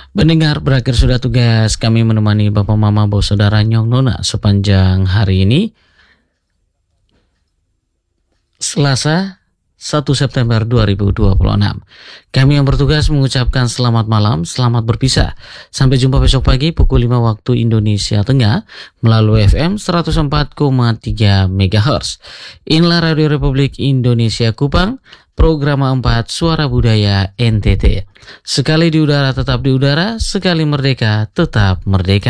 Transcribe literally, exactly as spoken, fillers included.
Pendengar, berakhir sudah tugas kami menemani Bapak Mama Bos Saudara Nyong Nona sepanjang hari ini, Selasa satu September dua ribu dua puluh enam. Kami yang bertugas mengucapkan selamat malam, selamat berpisah. Sampai jumpa besok pagi pukul lima waktu Indonesia Tengah melalui F M seratus empat koma tiga megahertz. Inilah Radio Republik Indonesia Kupang, program empat Suara Budaya N T T. Sekali di udara tetap di udara, sekali merdeka tetap merdeka.